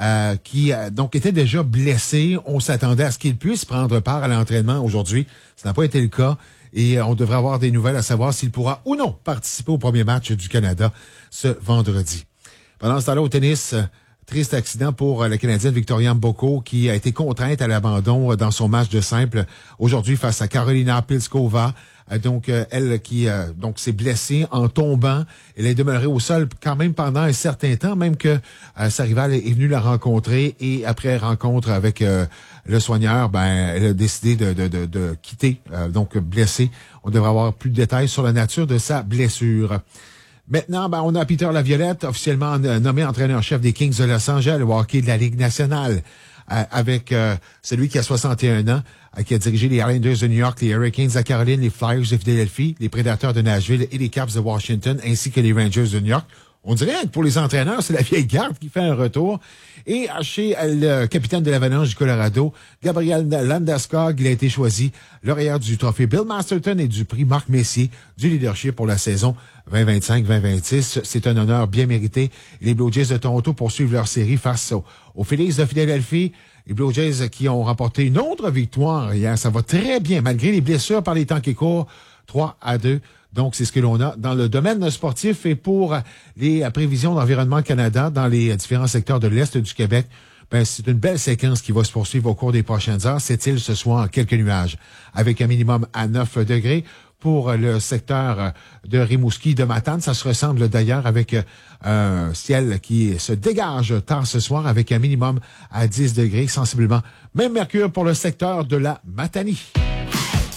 qui donc était déjà blessé. On s'attendait à ce qu'il puisse prendre part à l'entraînement aujourd'hui. Ça n'a pas été le cas. Et on devrait avoir des nouvelles à savoir s'il pourra ou non participer au premier match du Canada ce vendredi. Pendant ce temps-là, au tennis, triste accident pour la Canadienne Victoria Mboko qui a été contrainte à l'abandon dans son match de simple aujourd'hui face à Karolina Pliskova. Donc, elle qui donc s'est blessée en tombant. Elle est demeurée au sol quand même pendant un certain temps, même que sa rivale est venue la rencontrer. Et après rencontre avec le soigneur, elle a décidé de quitter, donc blessée. On devrait avoir plus de détails sur la nature de sa blessure. Maintenant, on a Peter Laviolette, officiellement nommé entraîneur-chef des Kings de Los Angeles, au hockey de la Ligue nationale, avec celui qui a 61 ans, qui a dirigé les Islanders de New York, les Hurricanes de Caroline, les Flyers de Philadelphie, les Prédateurs de Nashville et les Caps de Washington, ainsi que les Rangers de New York. On dirait que pour les entraîneurs, c'est la vieille garde qui fait un retour. Et chez le capitaine de l'Avalanche du Colorado, Gabriel Landeskog, il a été choisi lauréat du trophée Bill Masterton et du prix Marc Messier du leadership pour la saison 2025-2026. C'est un honneur bien mérité. Les Blue Jays de Toronto poursuivent leur série face aux Phillies de Philadelphie. Les Blue Jays qui ont remporté une autre victoire hier. Ça va très bien, malgré les blessures par les temps qui courent. 3-2. Donc, c'est ce que l'on a dans le domaine sportif. Et pour les prévisions d'Environnement Canada dans les différents secteurs de l'Est du Québec, c'est une belle séquence qui va se poursuivre au cours des prochaines heures. Cette île, ce soir, quelques nuages, avec un minimum à 9 degrés. Pour le secteur de Rimouski, de Matane, ça se ressemble d'ailleurs avec un ciel qui se dégage tard ce soir avec un minimum à 10 degrés, sensiblement. Même mercure pour le secteur de la Matanie.